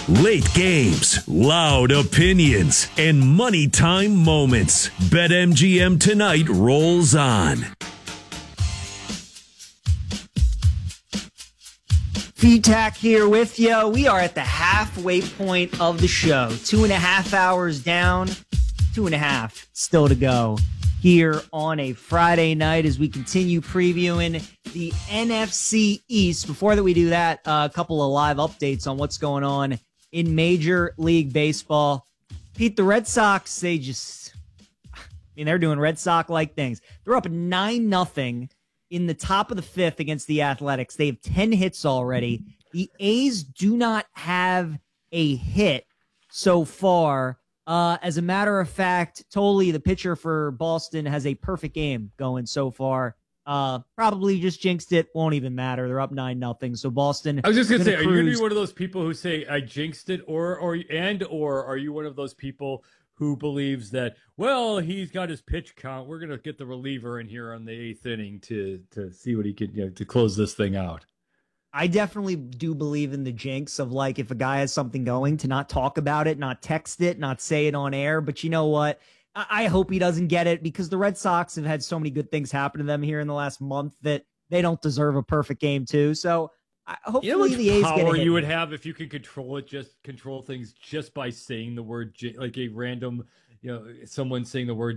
Late games, loud opinions, and money time moments. BetMGM tonight rolls on. VTAC here with you. We are at the halfway point of the show. 2.5 hours down, 2.5 still to go here on a Friday night as we continue previewing the NFC East. Before that we do that, a couple of live updates on what's going on in Major League Baseball. Pete, the Red Sox, they're doing Red Sox-like things. They're up 9-0 in the top of the fifth against the Athletics. They have 10 hits already. The A's do not have a hit so far. As a matter of fact, Tolley, the pitcher for Boston, has a perfect game going so far. Probably just jinxed it. Won't even matter. They're up 9-0. So Boston. I was just gonna say, are you gonna be one of those people who say I jinxed it, or are you one of those people who believes that, well, he's got his pitch count, we're gonna get the reliever in here on the eighth inning to see what he could, to close this thing out? I definitely do believe in the jinx of, like, if a guy has something going, to not talk about it, not text it, not say it on air. But you know what? I hope he doesn't get it, because the Red Sox have had so many good things happen to them here in the last month that they don't deserve a perfect game too. So hopefully the A's get a hit. You would have if you could control things just by saying the word, like a random, someone saying the word